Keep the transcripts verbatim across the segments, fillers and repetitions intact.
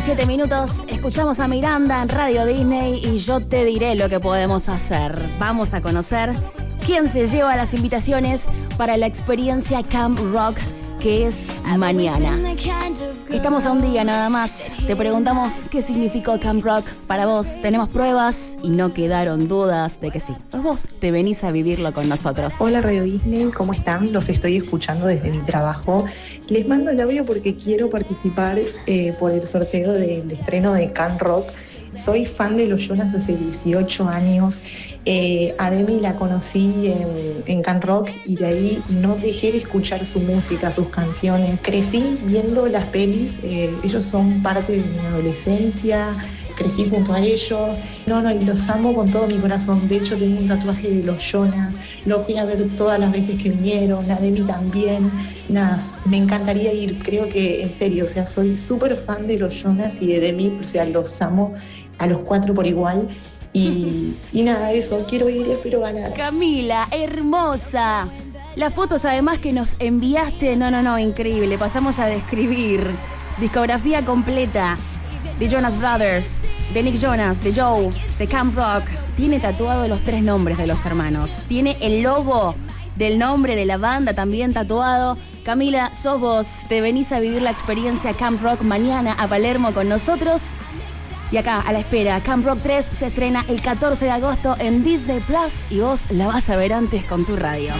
siete minutos, escuchamos a Miranda en Radio Disney y yo te diré lo que podemos hacer. Vamos a conocer quién se lleva las invitaciones para la experiencia Camp Rock, que es mañana. Estamos a un día nada más. Te preguntamos qué significó Camp Rock para vos. Tenemos pruebas y no quedaron dudas de que sí. Sos vos, te venís a vivirlo con nosotros. Hola Radio Disney, ¿cómo están? Los estoy escuchando desde mi trabajo. Les mando el audio porque quiero participar eh, por el sorteo del estreno de Camp Rock. Soy fan de los Jonas hace dieciocho años. Eh, a Demi la conocí en, en Camp Rock y de ahí no dejé de escuchar su música, sus canciones. Crecí viendo las pelis, eh, ellos son parte de mi adolescencia, crecí junto a ellos. No, no, y los amo con todo mi corazón. De hecho, tengo un tatuaje de los Jonas. Lo fui a ver todas las veces que vinieron, a Demi también. Nada, me encantaría ir, creo que en serio, o sea, soy súper fan de los Jonas y de Demi, o sea, los amo a los cuatro por igual. Y, y nada, eso, quiero ir y espero ganar. Camila, hermosa. Las fotos además que nos enviaste, no, no, no, increíble. Pasamos a describir discografía completa de Jonas Brothers, de Nick Jonas, de Joe, de Camp Rock. Tiene tatuado los tres nombres de los hermanos. Tiene el logo del nombre de la banda también tatuado. Camila, sos vos, te venís a vivir la experiencia Camp Rock mañana a Palermo con nosotros. Y acá, a la espera, Camp Rock tres se estrena el catorce de agosto en Disney Plus y vos la vas a ver antes con tu radio.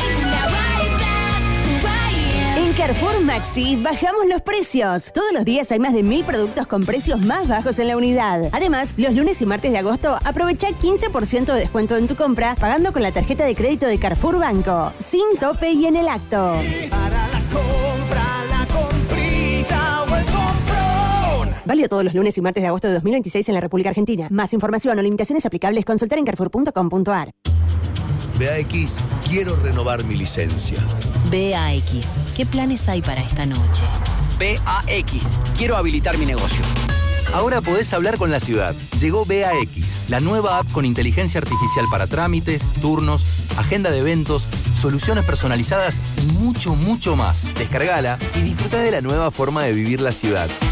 En Carrefour Maxi bajamos los precios. Todos los días hay más de mil productos con precios más bajos en la unidad. Además, los lunes y martes de agosto aprovecha quince por ciento de descuento en tu compra pagando con la tarjeta de crédito de Carrefour Banco. Sin tope y en el acto. Para la compra, la comprita o el comprón. Válido todos los lunes y martes de agosto de dos mil veintiséis en la República Argentina. Más información o limitaciones aplicables, consultar en carrefour punto com punto a r. B A X, quiero renovar mi licencia. B A X, ¿qué planes hay para esta noche? B A X, quiero habilitar mi negocio. Ahora podés hablar con la ciudad. Llegó B A X, la nueva app con inteligencia artificial para trámites, turnos, agenda de eventos, soluciones personalizadas y mucho, mucho más. Descargala y disfruta de la nueva forma de vivir la ciudad.